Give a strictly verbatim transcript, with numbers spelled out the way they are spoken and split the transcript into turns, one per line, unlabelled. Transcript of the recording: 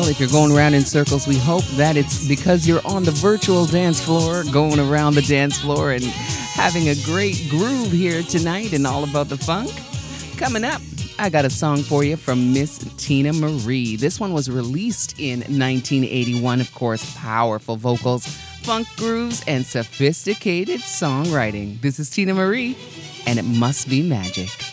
Well, if you're going around in circles, we hope that it's because you're on the virtual dance floor, going around the dance floor and having a great groove here tonight and all about the funk. Coming up, I got a song for you from Miss Tina Marie. This one was released in nineteen eighty-one, of course, powerful vocals, funk grooves, and sophisticated songwriting. This is Tina Marie, and it must be magic.